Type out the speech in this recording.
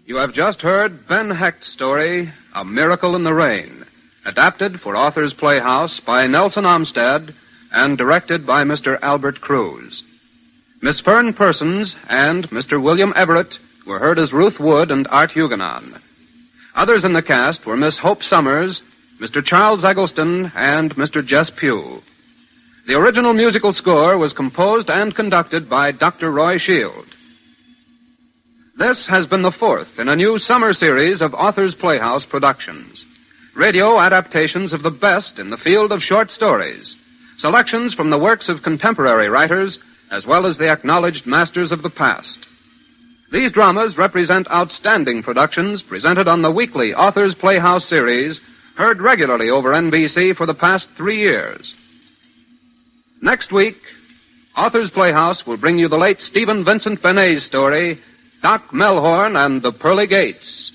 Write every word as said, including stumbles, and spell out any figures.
You have just heard Ben Hecht's story, A Miracle in the Rain, adapted for Authors Playhouse by Nelson Omstead and directed by Mister Albert Cruz. Miss Fern Persons and Mister William Everett were heard as Ruth Wood and Art Huguenon. Others in the cast were Miss Hope Summers, Mister Charles Eggleston, and Mister Jess Pugh. The original musical score was composed and conducted by Doctor Roy Shield. This has been the fourth in a new summer series of Authors Playhouse productions. Radio adaptations of the best in the field of short stories. Selections from the works of contemporary writers, as well as the acknowledged masters of the past. These dramas represent outstanding productions presented on the weekly Authors Playhouse series, heard regularly over N B C for the past three years. Next week, Authors Playhouse will bring you the late Stephen Vincent Benet's story, Doc Melhorn and the Pearly Gates.